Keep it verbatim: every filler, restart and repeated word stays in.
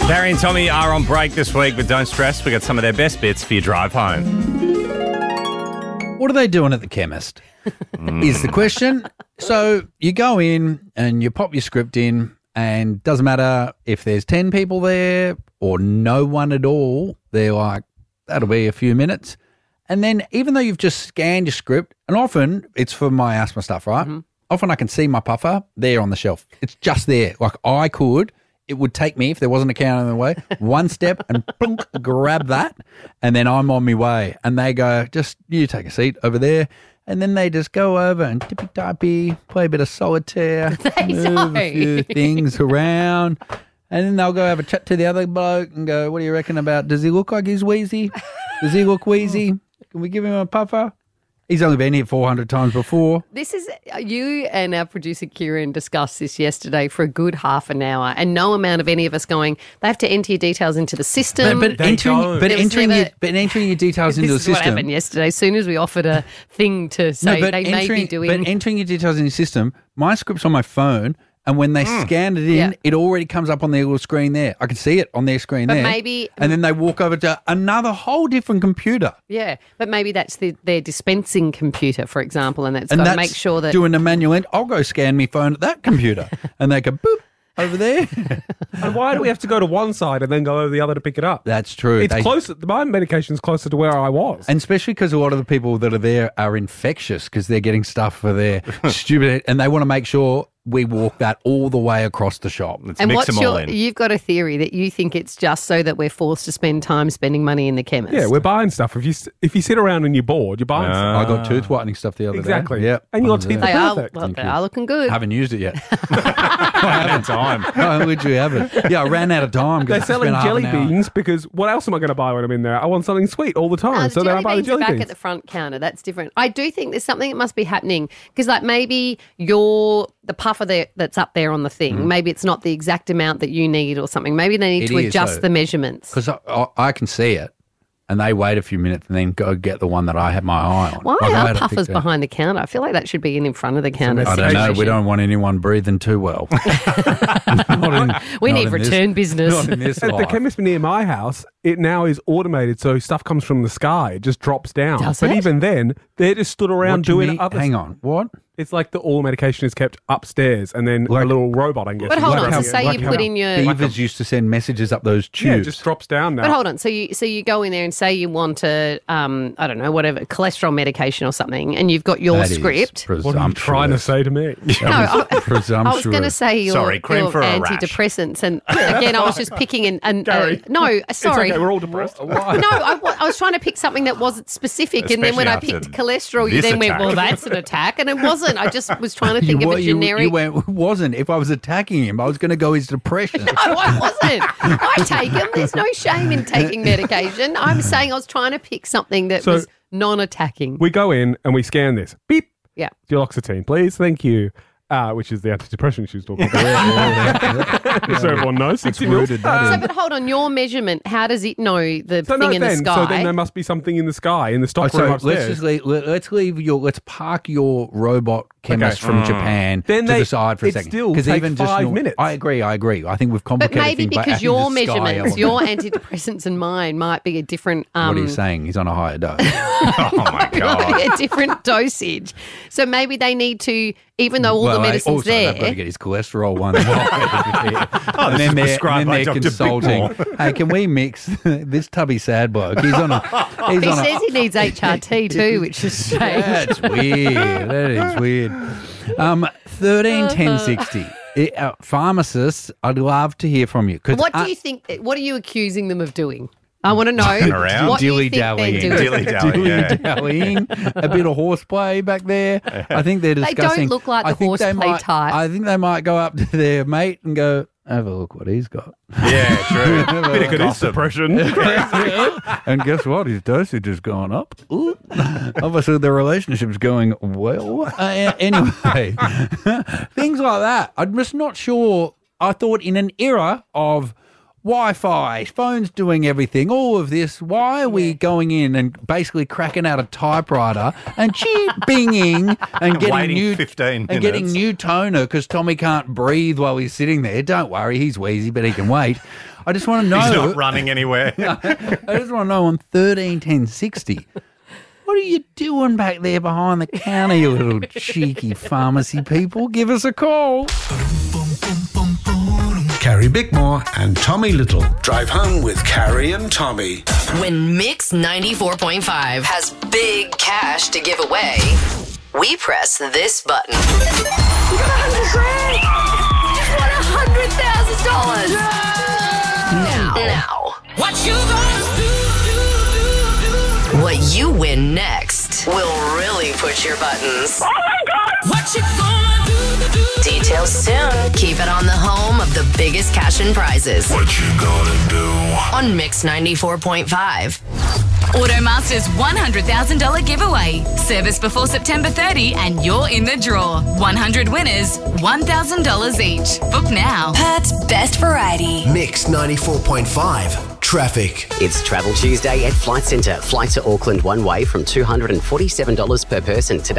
Barry and Tommy are on break this week, but don't stress. We got some of their best bits for your drive home. What are they doing at the chemist? Is the question. So you go in and you pop your script in, and doesn't matter if there's ten people there or no one at all. They're like, that'll be a few minutes. And then even though you've just scanned your script, and often it's for my asthma stuff, right? Mm-hmm. Often I can see my puffer there on the shelf. It's just there. Like I could, it would take me, if there wasn't a counter in the way, one step and plunk, grab that, and then I'm on my way. And they go, just you take a seat over there. And then they just go over and tippy-tappy, play a bit of solitaire, move a few things around. And then they'll go have a chat to the other bloke and go, what do you reckon about, does he look like he's wheezy? Does he look wheezy? Can we give him a puffer? He's only been here four hundred times before. This is, you and our producer Kieran discussed this yesterday for a good half an hour, and no amount of any of us going, they have to enter your details into the system. But, but, entering, but, entering, never, your, but entering your details into the system. This is what happened yesterday. As soon as we offered a thing to say no, they entering, may be doing. But entering your details in the system, my script's on my phone. And when they mm. scan it in, yeah. it already comes up on their little screen there. I can see it on their screen but there. Maybe, and then they walk over to another whole different computer. Yeah, but maybe that's the, their dispensing computer, for example, and that's and got that's to make sure that... doing the manual end, I'll go scan my phone at that computer. And they go, boop, over there. And why do we have to go to one side and then go over the other to pick it up? That's true. It's they, closer. My medication's closer to where I was. And especially because a lot of the people that are there are infectious because they're getting stuff for their stupid... And they want to make sure... we walk that all the way across the shop. Let's and mix what's them all your, in. You've got a theory that you think it's just so that we're forced to spend time spending money in the chemist. Yeah, we're buying stuff. If you if you sit around and you're bored, you're buying uh, stuff. I got tooth whitening stuff the other exactly. day. Exactly. Yeah. And your teeth they are are, perfect. well, they are looking good. I haven't used it yet. I haven't time. I literally haven't. Yeah, I ran out of time. They're selling jelly beans because what else am I going to buy when I'm in there? I want something sweet all the time. No, the so then I buy the jelly back beans. At the front counter. That's different. I do think there's something that must be happening because, like, maybe you're the puffer there that's up there on the thing. Mm. Maybe it's not the exact amount that you need or something. Maybe they need it to is, adjust though, the measurements. Because I, I, I can see it, and they wait a few minutes and then go get the one that I have my eye on. Why like are puffers behind the counter? I feel like that should be in, in front of the counter. I don't know. We don't want anyone breathing too well. in, we need return this, business. Not in this At life. the chemist near my house, it now is automated, so stuff comes from the sky. It just drops down. Does but it? even then, they're just stood around do doing mean? other Hang on. What? It's like the all medication is kept upstairs and then Like, a little robot, I guess. But hold like on, how, so say like you how put in your... Beavers used to send messages up those tubes. Yeah, it just drops down now. But hold on, so you so you go in there and say you want a, um, I don't know, whatever, cholesterol medication or something, and you've got your That is script. What are you trying to say to me? No, I, I was going to say your, Sorry, cream your for a rash. antidepressants, and again, I was just picking an... an uh, no, sorry. It's okay, we're all depressed. Why? No, I, wa- I was trying to pick something that wasn't specific, and then when I Especially picked after cholesterol, you this then went, attack. well, that's an attack, and it wasn't. I just was trying to think you, of a you, generic... you went, it wasn't. If I was attacking him, I was going to go his depression. No, I wasn't. I take them. There's no shame in taking medication. I'm saying I was trying to pick something that So- was non-attacking. We go in and we scan this. Beep. Yeah. Duloxetine, please. Thank you. Uh, which is the antidepressant she was talking about. So everyone knows. sixty mils. rooted that So, in. but hold on, your measurement, how does it know the So thing no, in then, the sky? so then there must be something in the sky, in the Oh, stock so room let's upstairs. just leave, let, let's leave your let's park your robot chemist Okay. from Mm. Japan Then to they- the side for a it second. still 'Cause takes even just five nor- minutes. I agree. I agree. I think we've but complicated maybe things by because adding your the sky measurements, element. your antidepressants and mine might be a different... Um, What are you saying? He's on a higher dose. Oh, my might God. be a different dosage. So maybe they need to, even though all well, the I- medicine's also, there... they've got to get his cholesterol one. and this then is they're, prescribed and by then they're Doctor consulting. Bigmore. Hey, can we mix this tubby sad bloke? He's on a. He's He on says a, he needs H R T too, which is strange. That's weird. That is weird. Um, thirteen ten sixty. It, uh, pharmacists, I'd love to hear from you. 'cause What do I- you think? What are you accusing them of doing? I want to know around. what you think they're Dilly-dallying. doing. Dilly-dally, yeah. Dilly-dallying, a bit of horseplay back there. I think they're They discussing. don't look like the I think they horseplay might, type. I think they might go up to their mate and go, "Have a look what he's got." Yeah, true. Bit of It is gossip. depression. And guess what? His dosage has gone up. Ooh. Obviously, the relationship's going well. Uh, anyway, things like that. I'm just not sure. I thought in an era of Wi-Fi, phones doing everything, all of this. Why are we going in and basically cracking out a typewriter and cheep binging and getting Waiting new fifteen and getting minutes. new toner because Tommy can't breathe while he's sitting there? Don't worry, he's wheezy, but he can wait. I just want to know. He's not running anywhere. I just want to know on thirteen ten sixty. What are you doing back there behind the counter, you little cheeky pharmacy people? Give us a call. Carrie Bickmore and Tommy Little. Drive home with Carrie and Tommy. When Mix ninety-four point five has big cash to give away, we press this button. You got a hundred grand! You won a hundred thousand dollars! Now, now, what you gonna do? What you win next will really push your buttons. Oh my God! What you gonna do? Details soon. Keep it on the home of the biggest cash and prizes. What you gonna do? On Mix ninety-four point five. Automaster's one hundred thousand dollars giveaway. Service before September thirtieth and you're in the draw. one hundred winners, one thousand dollars each. Book now. Perth's best variety. Mix ninety-four point five. Traffic. It's Travel Tuesday at Flight Centre. Flight to Auckland one way from two hundred forty-seven dollars per person today.